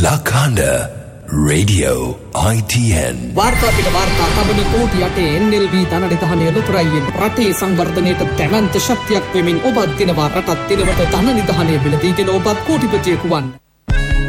Lakanda Radio ITN වාර්තා පිට වාර්තා තබන කෝටි 8 NLB ධනනිධානය ලුතරයින් රටේ සංවර්ධනයට දැවැන්ත ශක්තියක් වෙමින් ඔබත් දිනවා රටත් දිනවට ධනනිධානය මිලදීගෙන ඔබත් කෝටිපතියෙකු වන්න.